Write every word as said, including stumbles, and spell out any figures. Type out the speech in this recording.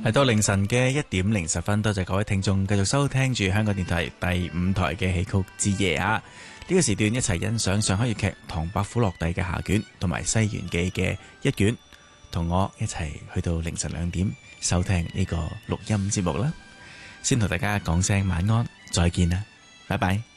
嚟到凌晨嘅一點零十分，多謝各位聽眾繼續收聽住香港電台第五台嘅戲曲之夜啊！呢個時段一齊欣賞上海粵劇《唐伯虎落帝》嘅下卷，同埋《西園記》嘅一卷，同我一齊去到凌晨兩點收聽呢個錄音節目啦！先同大家講聲晚安，再見啦，拜拜。